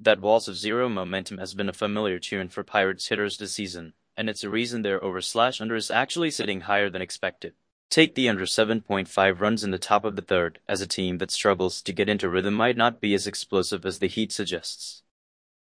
That walls of zero momentum has been a familiar tune for Pirates hitters this season, and it's a reason their over/under is actually sitting higher than expected. Take the under 7.5 runs in the top of the third, as a team that struggles to get into rhythm might not be as explosive as the heat suggests.